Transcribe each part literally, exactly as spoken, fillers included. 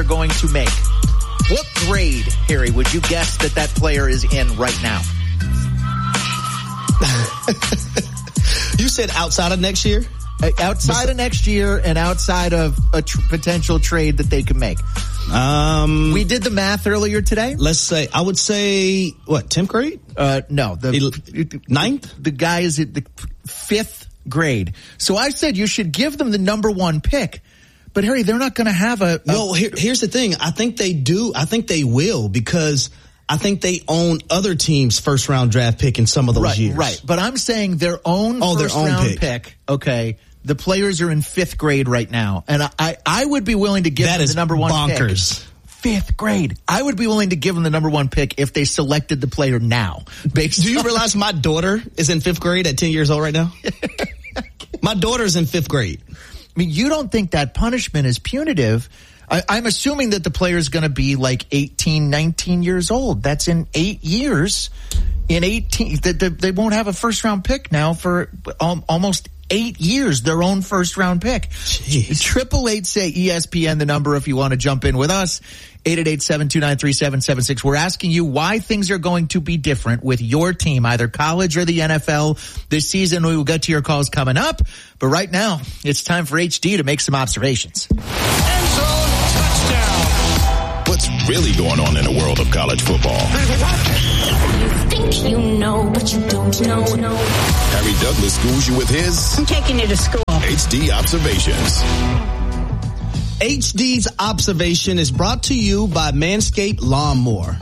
going to make. What grade, Harry, would you guess that that player is in right now? You said outside of next year? Uh, outside of next year and outside of a tr- potential trade that they can make. Um, we did the math earlier today. Let's say, I would say, what, tenth grade? Uh, no. The ninth? The guy is at the fifth grade. So I said you should give them the number one pick. But, Harry, they're not going to have a... a well, here, here's the thing. I think they do. I think they will because I think they own other teams' first-round draft pick in some of those right, years. Right, but I'm saying their own oh, first-round pick. pick. Okay, the players are in fifth grade right now. And I, I, I would be willing to give that them the number one bonkers. pick. Fifth grade. I would be willing to give them the number one pick if they selected the player now. Based do you realize my daughter is in fifth grade at ten years old right now? My daughter's in fifth grade. I mean, you don't think that punishment is punitive. I, I'm assuming that the player is going to be like eighteen, nineteen years old. That's in eight years. In eighteen, they, they won't have a first round pick now for um, almost eight years, their own first round pick. Triple eight say E S P N, the number if you want to jump in with us. eight eight eight, seven two nine, three seven seven six. We're asking you why things are going to be different with your team, either college or the N F L this season. We will get to your calls coming up. But right now, it's time for H D to make some observations. End zone touchdown. What's really going on in the world of college football? You think you know, but you don't know. No. Harry Douglas schools you with his... I'm taking you to school. H D Observations. H D's Observation is brought to you by Manscaped Lawnmower.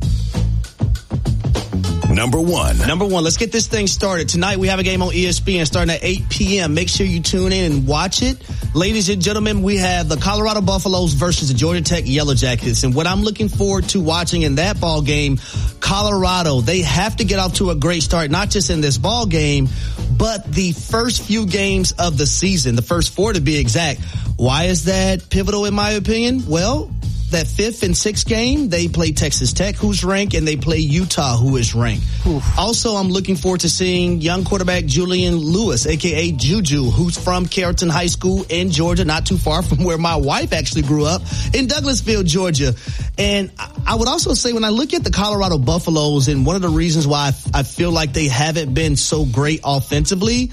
Number one. Number one, let's get this thing started. Tonight we have a game on E S P N starting at eight p.m. Make sure you tune in and watch it. Ladies and gentlemen, we have the Colorado Buffaloes versus the Georgia Tech Yellow Jackets. And what I'm looking forward to watching in that ball game, Colorado, they have to get off to a great start, not just in this ball game, but the first few games of the season, the first four to be exact. Why is that pivotal in my opinion? Well, that fifth and sixth game, they play Texas Tech, who's ranked, and they play Utah, who is ranked. Oof. Also, I'm looking forward to seeing young quarterback Julian Lewis, a k a. Juju, who's from Carrollton High School in Georgia, not too far from where my wife actually grew up, in Douglasville, Georgia. And I would also say when I look at the Colorado Buffaloes, and one of the reasons why I feel like they haven't been so great offensively,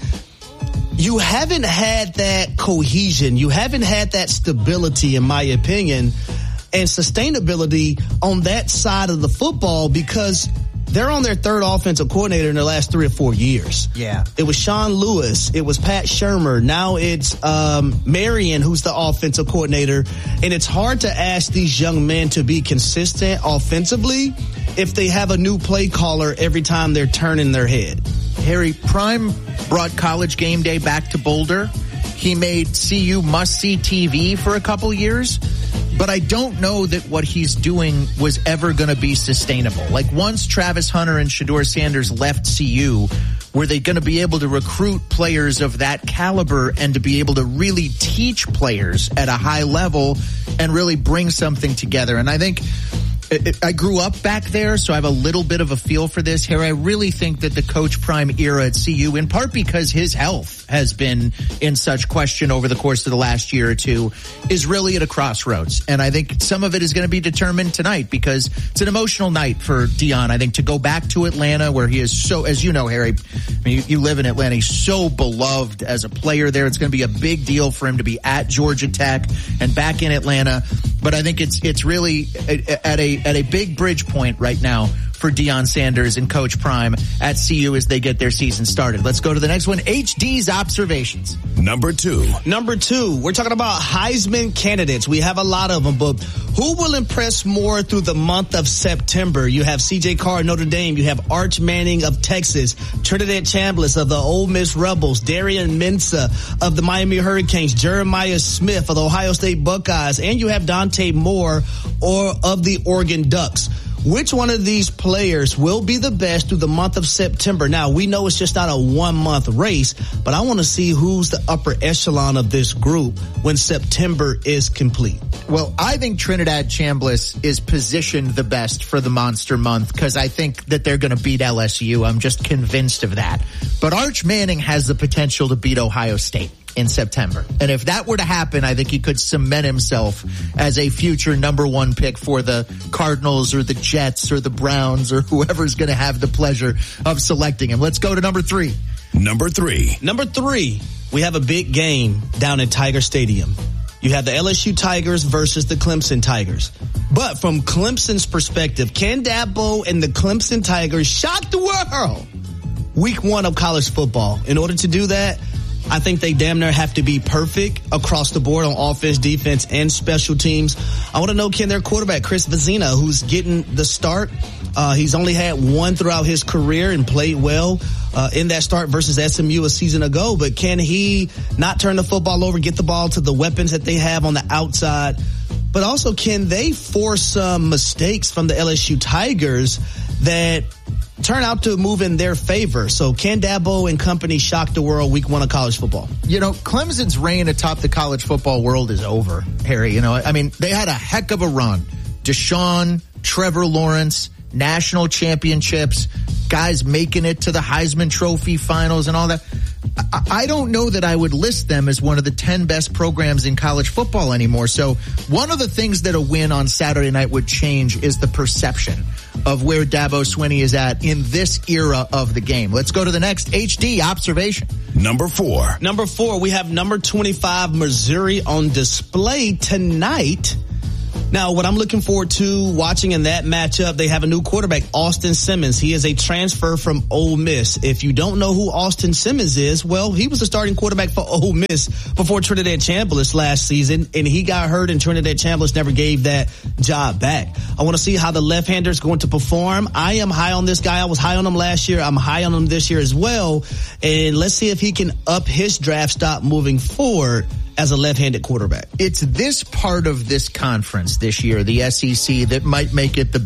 you haven't had that cohesion. You haven't had that stability, in my opinion, and sustainability on that side of the football because they're on their third offensive coordinator in the last three or four years. Yeah. It was Sean Lewis. It was Pat Shurmur. Now it's um Marion, who's the offensive coordinator. And it's hard to ask these young men to be consistent offensively if they have a new play caller every time they're turning their head. Harry, Prime brought College Game Day back to Boulder. He made C U must-see T V for a couple years. But I don't know that what he's doing was ever going to be sustainable. Like once Travis Hunter and Shedeur Sanders left C U, were they going to be able to recruit players of that caliber and to be able to really teach players at a high level and really bring something together? And I think it, I grew up back there, so I have a little bit of a feel for this here. I really think that the Coach Prime era at C U, in part because his health has been in such question over the course of the last year or two, is really at a crossroads. And I think some of it is going to be determined tonight because it's an emotional night for Deion. I think to go back to Atlanta where he is so, as you know, Harry, I mean, you, you live in Atlanta, he's so beloved as a player there. It's going to be a big deal for him to be at Georgia Tech and back in Atlanta. But I think it's it's really at a at a big bridge point right now for Deion Sanders and Coach Prime at C U as they get their season started. Let's go to the next one. H D's Observations. Number two. Number two, we're talking about Heisman candidates. We have a lot of them, but who will impress more through the month of September? You have C J Carr, Notre Dame. You have Arch Manning of Texas, Trinidad Chambliss of the Ole Miss Rebels, Darian Mensah of the Miami Hurricanes, Jeremiah Smith of the Ohio State Buckeyes, and you have Dante Moore or of the Oregon Ducks. Which one of these players will be the best through the month of September? Now, we know it's just not a one-month race, but I want to see who's the upper echelon of this group when September is complete. Well, I think Trinidad Chambliss is positioned the best for the Monster Month because I think that they're going to beat L S U. I'm just convinced of that. But Arch Manning has the potential to beat Ohio State. in September. And if that were to happen, I think he could cement himself as a future number one pick for the Cardinals or the Jets or the Browns or whoever's going to have the pleasure of selecting him. Let's go to number three. Number three. Number three, we have a big game down at Tiger Stadium. You have the L S U Tigers versus the Clemson Tigers. But from Clemson's perspective, can Dabo and the Clemson Tigers shock the world? Week one of college football. In order to do that, I think they damn near have to be perfect across the board on offense, defense, and special teams. I want to know, can their quarterback, Chris Vezina, who's getting the start, uh, he's only had one throughout his career and played well uh, in that start versus S M U a season ago. But can he not turn the football over, get the ball to the weapons that they have on the outside? But also, can they force some mistakes from the L S U Tigers that turn out to move in their favor? So can Dabo and company shock the world week one of college football? You know, Clemson's reign atop the college football world is over, Harry. You know, I mean, they had a heck of a run. Deshaun, Trevor Lawrence, national championships, guys making it to the Heisman Trophy finals and all that. I don't know that I would list them as one of the ten best programs in college football anymore. So one of the things that a win on Saturday night would change is the perception of where Dabo Swinney is at in this era of the game. Let's go to the next H D observation. Number four. Number four, we have number twenty-five, Missouri, on display tonight. Now, what I'm looking forward to watching in that matchup, they have a new quarterback, Austin Simmons. He is a transfer from Ole Miss. If you don't know who Austin Simmons is, well, he was the starting quarterback for Ole Miss before Trinidad Chambliss last season, and he got hurt, and Trinidad Chambliss never gave that job back. I want to see how the left-hander is going to perform. I am high on this guy. I was high on him last year. I'm high on him this year as well, and let's see if he can up his draft stock moving forward as a left-handed quarterback. It's this part of this conference this year, the S E C, that might make it the